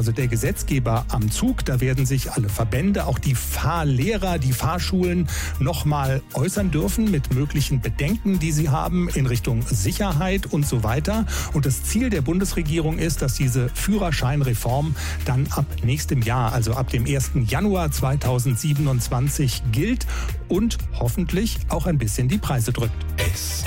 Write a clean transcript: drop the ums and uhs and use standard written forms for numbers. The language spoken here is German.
also der Gesetzgeber, am Zug. Da werden sich alle Verbände, auch die Fahrlehrer, die Fahrschulen nochmal äußern dürfen mit möglichen Bedenken, die sie haben in Richtung Sicherheit und so weiter. Und das Ziel der Bundesregierung ist, dass diese Führerscheinreform dann ab nächstem Jahr, also ab dem 1. Januar 2027 gilt und hoffentlich auch ein bisschen die Preise drückt.